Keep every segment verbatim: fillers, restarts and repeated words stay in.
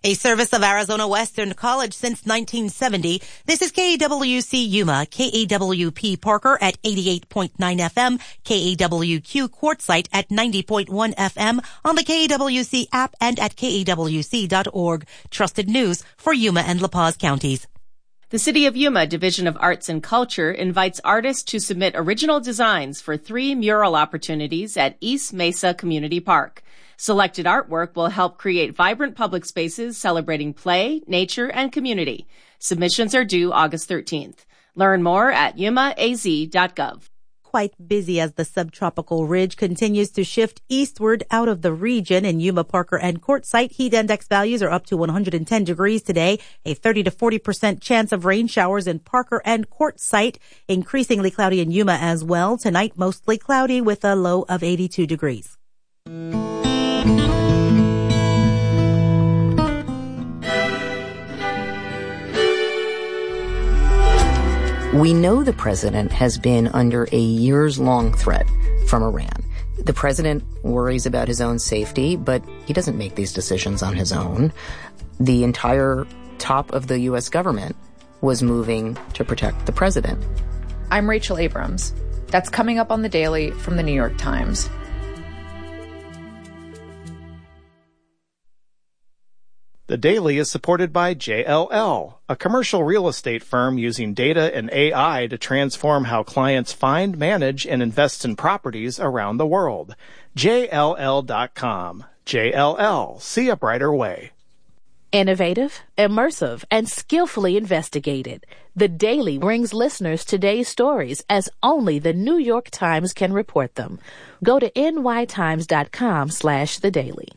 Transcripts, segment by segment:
A service of Arizona Western College since nineteen seventy. This is K A W C Yuma, K A W P Parker at eighty-eight point nine F M, K A W Q Quartzsite at ninety point one F M, on the K A W C app and at K A W C dot org. Trusted news for Yuma and La Paz counties. The City of Yuma Division of Arts and Culture invites artists to submit original designs for three mural opportunities at East Mesa Community Park. Selected artwork will help create vibrant public spaces celebrating play, nature, and community. Submissions are due August thirteenth. Learn more at yuma a z dot gov. Quite busy as the subtropical ridge continues to shift eastward out of the region. In Yuma, Parker, and Quartzsite, heat index values are up to one hundred ten degrees today. A thirty to forty percent chance of rain showers in Parker and Quartzsite. Increasingly cloudy in Yuma as well. Tonight, mostly cloudy with a low of eighty-two degrees. We know the president has been under a years-long threat from Iran. The president worries about his own safety, but he doesn't make these decisions on his own. The entire top of the U S government was moving to protect the president. I'm Rachel Abrams. That's coming up on The Daily from The New York Times. The Daily is supported by J L L, a commercial real estate firm using data and A I to transform how clients find, manage, and invest in properties around the world. J L L dot com. J L L. See a brighter way. Innovative, immersive, and skillfully investigated. The Daily brings listeners today's stories as only the New York Times can report them. Go to N Y Times dot com slash the daily.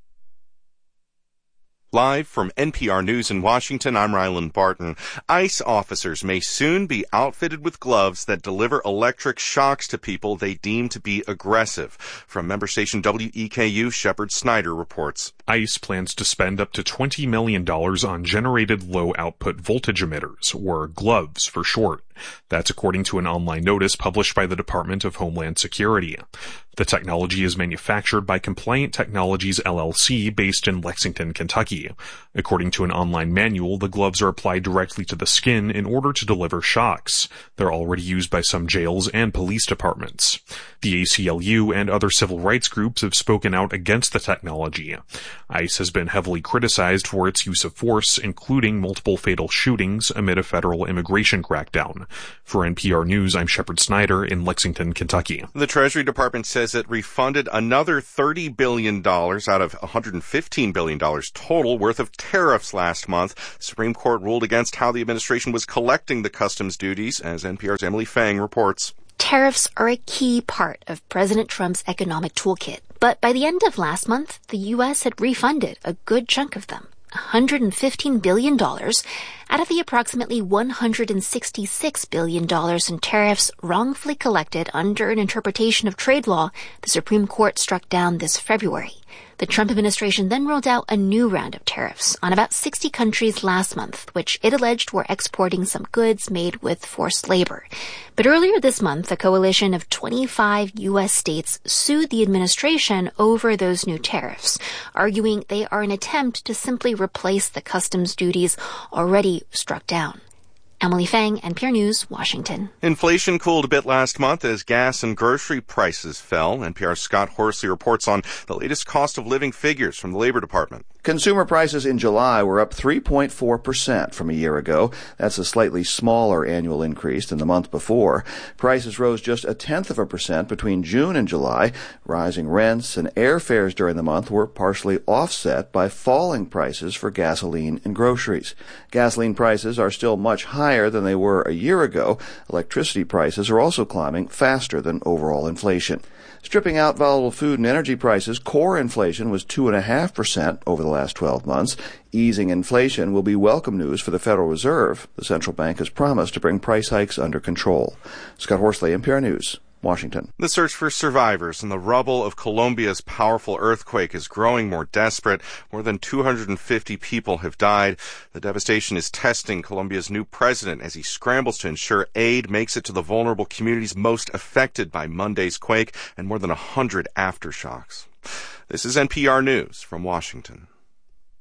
Live from N P R News in Washington, I'm Ryland Barton. ICE officers may soon be outfitted with gloves that deliver electric shocks to people they deem to be aggressive. From member station W E K U, Shepard Snyder reports. ICE plans to spend up to twenty million dollars on generated low-output voltage emitters, or GLOVES for short. That's according to an online notice published by the Department of Homeland Security. The technology is manufactured by Compliant Technologies L L C based in Lexington, Kentucky. According to an online manual, the gloves are applied directly to the skin in order to deliver shocks. They're already used by some jails and police departments. The A C L U and other civil rights groups have spoken out against the technology. ICE has been heavily criticized for its use of force, including multiple fatal shootings amid a federal immigration crackdown. For N P R News, I'm Shepard Snyder in Lexington, Kentucky. The Treasury Department says it refunded another thirty billion dollars out of one hundred fifteen billion dollars total worth of tariffs last month. The Supreme Court ruled against how the administration was collecting the customs duties, as N P R's Emily Fang reports. Tariffs are a key part of President Trump's economic toolkit. But by the end of last month, the U S had refunded a good chunk of them. one hundred fifteen billion dollars out of the approximately one hundred sixty-six billion dollars in tariffs wrongfully collected under an interpretation of trade law the Supreme Court struck down this February. The Trump administration then rolled out a new round of tariffs on about sixty countries last month, which it alleged were exporting some goods made with forced labor. But earlier this month, a coalition of twenty-five U S states sued the administration over those new tariffs, arguing they are an attempt to simply replace the customs duties already struck down. Emily Fang, N P R News, Washington. Inflation cooled a bit last month as gas and grocery prices fell. N P R's Scott Horsley reports on the latest cost of living figures from the Labor Department. Consumer prices in July were up three point four percent from a year ago. That's a slightly smaller annual increase than the month before. Prices rose just a tenth of a percent between June and July. Rising rents and airfares during the month were partially offset by falling prices for gasoline and groceries. Gasoline prices are still much higher higher than they were a year ago. Electricity prices are also climbing faster than overall inflation. Stripping out volatile food and energy prices, core inflation was two point five percent over the last twelve months. Easing inflation will be welcome news for the Federal Reserve. The central bank has promised to bring price hikes under control. Scott Horsley, N P R News, Washington. The search for survivors in the rubble of Colombia's powerful earthquake is growing more desperate. More than two hundred fifty people have died. The devastation is testing Colombia's new president as he scrambles to ensure aid makes it to the vulnerable communities most affected by Monday's quake and more than one hundred aftershocks. This is N P R News from Washington.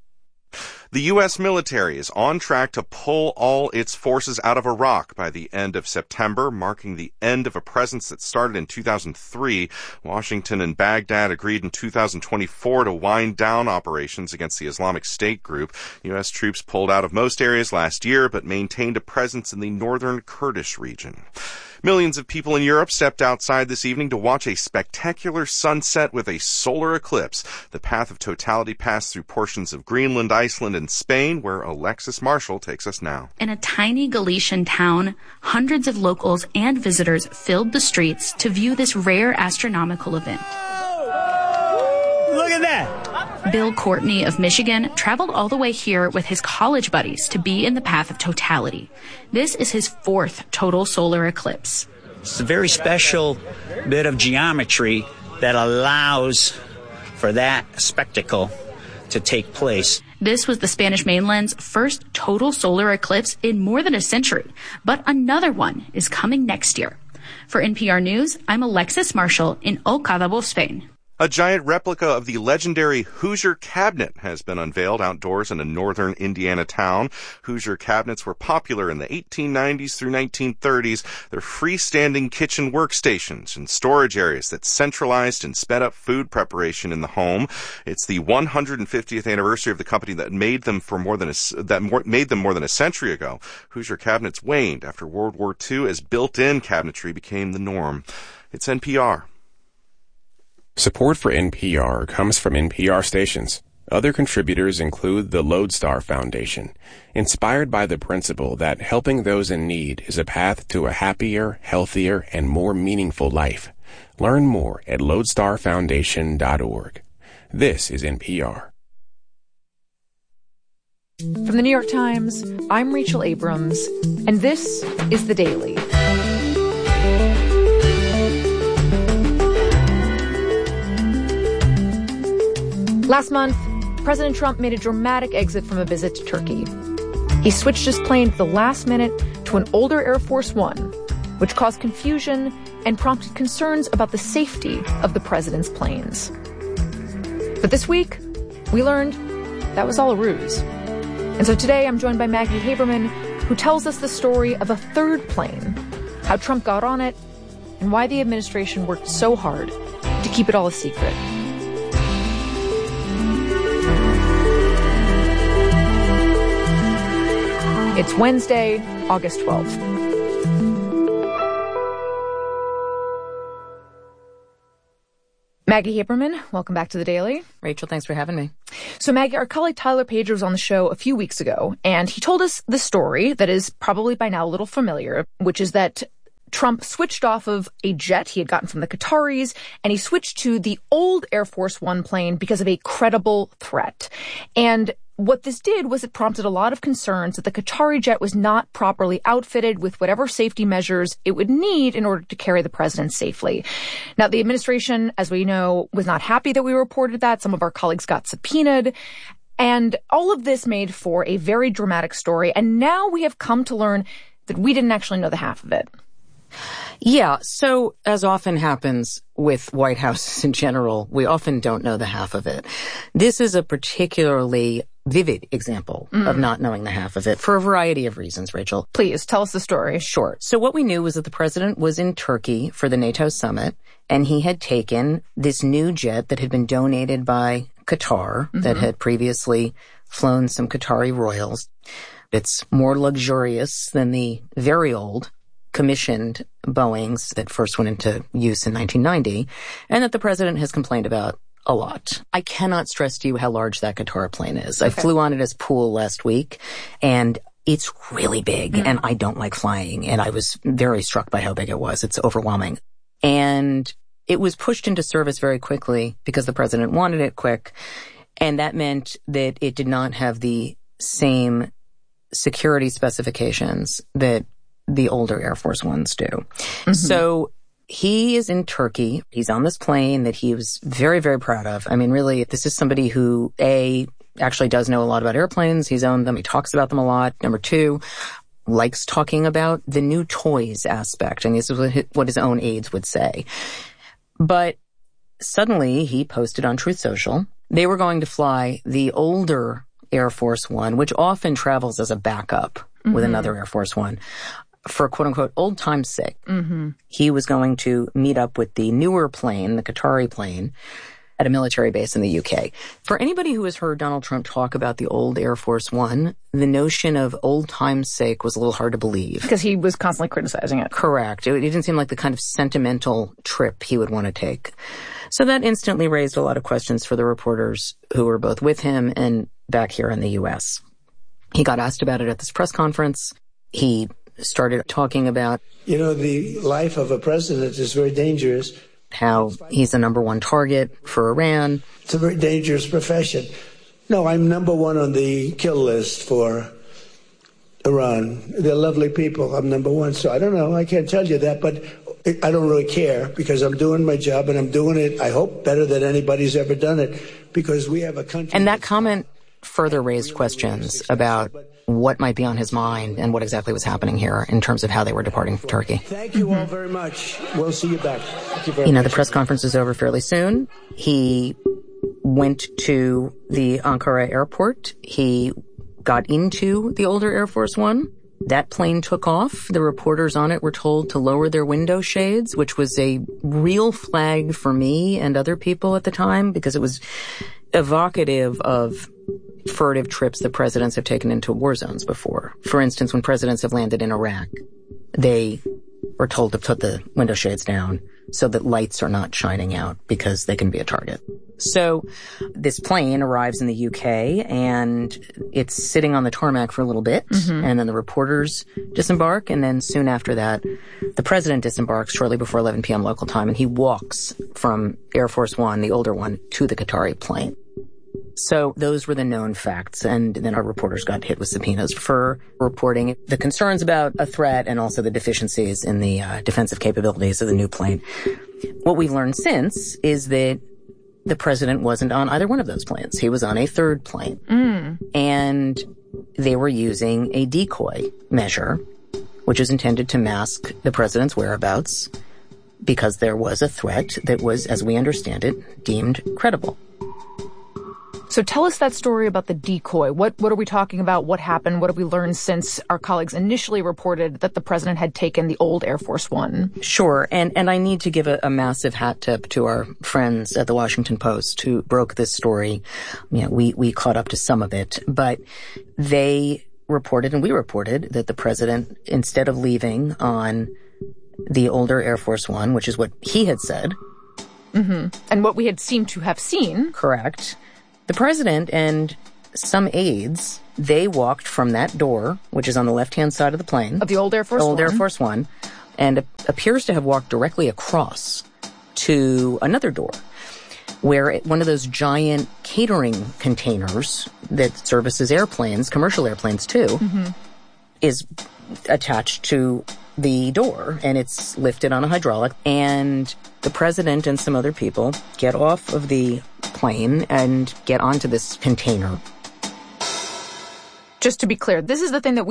The U S military is on track to pull all its forces out of Iraq by the end of September, marking the end of a presence that started in two thousand three. Washington and Baghdad agreed in two thousand twenty-four to wind down operations against the Islamic State group. U S troops pulled out of most areas last year, but maintained a presence in the northern Kurdish region. Millions of people in Europe stepped outside this evening to watch a spectacular sunset with a solar eclipse. The path of totality passed through portions of Greenland, Iceland, and Spain, where Alexis Marshall takes us now. In a tiny Galician town, hundreds of locals and visitors filled the streets to view this rare astronomical event. Look at that! Bill Courtney of Michigan traveled all the way here with his college buddies to be in the path of totality. This is his fourth total solar eclipse. It's a very special bit of geometry that allows for that spectacle to take place. This was the Spanish mainland's first total solar eclipse in more than a century, but another one is coming next year. For N P R News, I'm Alexis Marshall in El Cádabo, Spain. A giant replica of the legendary Hoosier cabinet has been unveiled outdoors in a northern Indiana town. Hoosier cabinets were popular in the eighteen nineties through nineteen thirties. They're freestanding kitchen workstations and storage areas that centralized and sped up food preparation in the home. It's the one hundred fiftieth anniversary of the company that made them for more than a, that more, made them more than a century ago. Hoosier cabinets waned after World War Two as built-in cabinetry became the norm. It's N P R. Support for N P R comes from N P R stations. Other contributors include the Lodestar Foundation, inspired by the principle that helping those in need is a path to a happier, healthier, and more meaningful life. Learn more at lodestar foundation dot org. This is N P R. From the New York Times, I'm Rachel Abrams, and this is The Daily. Last month, President Trump made a dramatic exit from a visit to Turkey. He switched his plane at the last minute to an older Air Force One, which caused confusion and prompted concerns about the safety of the president's planes. But this week, we learned that was all a ruse. And so today I'm joined by Maggie Haberman, who tells us the story of a third plane, how Trump got on it, and why the administration worked so hard to keep it all a secret. It's Wednesday, August twelfth. Maggie Haberman, welcome back to The Daily. Rachel, thanks for having me. So, Maggie, our colleague Tyler Pager was on the show a few weeks ago, and he told us the story that is probably by now a little familiar, which is that Trump switched off of a jet he had gotten from the Qataris, and he switched to the old Air Force One plane because of a credible threat. And what this did was it prompted a lot of concerns that the Qatari jet was not properly outfitted with whatever safety measures it would need in order to carry the president safely. Now, the administration, as we know, was not happy that we reported that. Some of our colleagues got subpoenaed. And all of this made for a very dramatic story. And now we have come to learn that we didn't actually know the half of it. Yeah, so as often happens with White Houses in general, we often don't know the half of it. This is a particularly vivid example mm. of not knowing the half of it for a variety of reasons, Rachel. Please, tell us the story. Sure. So what we knew was that the president was in Turkey for the NATO summit, and he had taken this new jet that had been donated by Qatar, mm-hmm. that had previously flown some Qatari royals. It's more luxurious than the very old commissioned Boeings that first went into use in nineteen ninety, and that the president has complained about a lot. I cannot stress to you how large that Qatar plane is. Okay. I flew on it as Pool last week, and it's really big, mm. and I don't like flying, and I was very struck by how big it was. It's overwhelming. And it was pushed into service very quickly because the president wanted it quick, and that meant that it did not have the same security specifications that the older Air Force Ones do. Mm-hmm. So he is in Turkey. He's on this plane that he was very, very proud of. I mean, really, this is somebody who, A, actually does know a lot about airplanes. He's owned them. He talks about them a lot. Number two, likes talking about the new toys aspect. And this is what his own aides would say. But suddenly he posted on Truth Social, they were going to fly the older Air Force One, which often travels as a backup mm-hmm. with another Air Force One, for quote-unquote old time's sake. Mm-hmm. He was going to meet up with the newer plane, the Qatari plane, at a military base in the U K. For anybody who has heard Donald Trump talk about the old Air Force One, the notion of old time's sake was a little hard to believe. Because he was constantly criticizing it. Correct. It, it didn't seem like the kind of sentimental trip he would want to take. So that instantly raised a lot of questions for the reporters who were both with him and back here in the U S. He got asked about it at this press conference. He started talking about, you know, the life of a president is very dangerous. How he's the number one target for Iran. It's a very dangerous profession. No, I'm number one on the kill list for Iran. They're lovely people. I'm number one. So I don't know. I can't tell you that, but I don't really care because I'm doing my job and I'm doing it, I hope, better than anybody's ever done it because we have a country. And that comment further raised questions about what might be on his mind and what exactly was happening here in terms of how they were departing from Turkey. Thank you all very much. We'll see you back. Thank you very you know, much. The press conference is over fairly soon. He went to the Ankara airport. He got into the older Air Force One. That plane took off. The reporters on it were told to lower their window shades, which was a real flag for me and other people at the time because it was evocative of furtive trips that presidents have taken into war zones before. For instance, when presidents have landed in Iraq, they were told to put the window shades down so that lights are not shining out because they can be a target. So this plane arrives in the U K and it's sitting on the tarmac for a little bit. Mm-hmm. And then the reporters disembark. And then soon after that, the president disembarks shortly before eleven p.m. local time. And he walks from Air Force One, the older one, to the Qatari plane. So those were the known facts. And then our reporters got hit with subpoenas for reporting the concerns about a threat and also the deficiencies in the uh, defensive capabilities of the new plane. What we've learned since is that the president wasn't on either one of those planes. He was on a third plane. Mm. And they were using a decoy measure, which is intended to mask the president's whereabouts because there was a threat that was, as we understand it, deemed credible. So tell us that story about the decoy. What what are we talking about? What happened? What have we learned since our colleagues initially reported that the president had taken the old Air Force One? Sure. And and I need to give a, a massive hat tip to our friends at the Washington Post who broke this story. You know, we, we caught up to some of it, but they reported and we reported that the president, instead of leaving on the older Air Force One, which is what he had said. Mm-hmm. And what we had seemed to have seen. Correct. The president and some aides, they walked from that door, which is on the left-hand side of the plane. Of the old Air Force Old One. Air Force One. And appears to have walked directly across to another door where it, one of those giant catering containers that services airplanes, commercial airplanes too, mm-hmm. is attached to the door, and it's lifted on a hydraulic, and the president and some other people get off of the plane and get onto this container. Just to be clear, this is the thing that we